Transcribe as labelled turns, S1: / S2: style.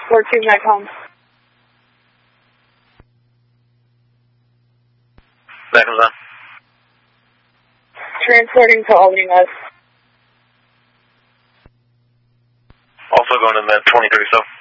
S1: 42 back home.
S2: Back comes on.
S1: Transporting to Albany West.
S2: Also going in that 23, so.